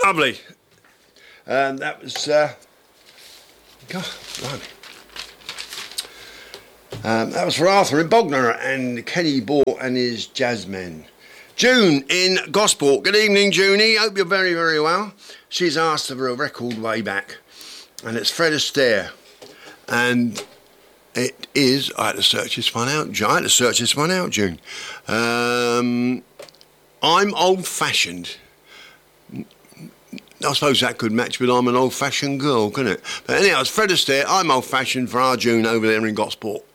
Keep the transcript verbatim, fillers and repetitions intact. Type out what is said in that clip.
Lovely. Um, that was... Uh, God, blimey. Um, that was for Arthur in Bognor and Kenny Ball and his Jazzmen. June in Gosport. Good evening, Junie. Hope you're very, very well. She's asked for a record way back, and it's Fred Astaire. And it is... I had to search this one out. I had to search this one out, June. Um, I'm old-fashioned. I suppose that could match with I'm an old-fashioned girl, couldn't it? But anyhow, it's Fred Astaire. I'm old-fashioned for our June over there in Gosport.